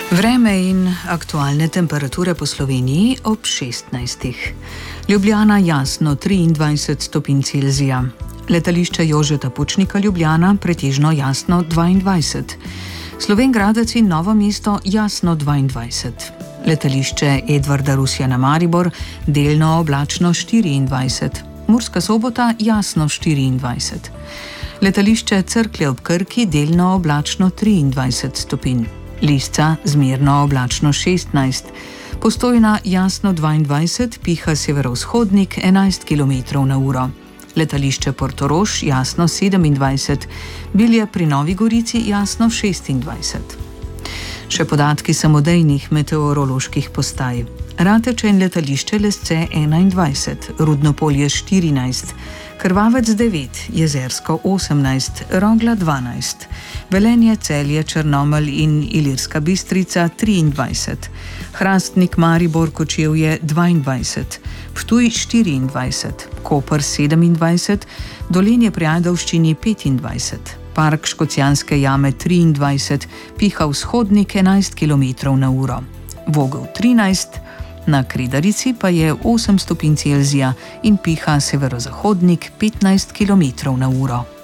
Vreme in aktualne temperature po Sloveniji ob 16. Ljubljana jasno 23 stopinj Celzija. Letališče Jožeta Pučnika Ljubljana pretežno jasno 22. Slovenj Gradec in Novo mesto jasno 22. Letališče Edvarda Rusjana Maribor delno oblačno 24. Murska Sobota jasno 24. Letališče Cerklje ob Krki delno oblačno 23 stopinj. Lisca zmerno oblačno 16, Postojna jasno 22, piha severovzhodnik 11 km/h. Letališče Portorož jasno 27, Bilje pri Novi Gorici jasno 26. Še podatki samodejnih meteoroloških postaj. Rateče in letališče Lesce 21, Rudnopolje 14, Krvavec 9, Jezersko 18, Rogla 12, Velenje, Celje, Črnomelj in Ilirska Bistrica 23, Hrastnik, Maribor, Kočevje 22, Ptuj 24, Koper 27, Dolenje pri Ajdovščini 25, Park Škocjanske jame 23, piha vzhodnik 11 km/h, Vogel 13, na Kredarici pa je 8 stopinj Celzija in piha severozahodnik 15 km/h.